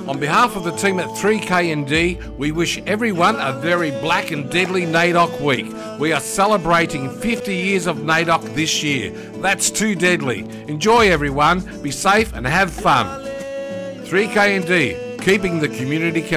On behalf of the team at 3KND, we wish everyone a very black and deadly NAIDOC week. We are celebrating 50 years of NAIDOC this year. That's too deadly. Enjoy, everyone. Be safe and have fun. 3KND, keeping the community connected.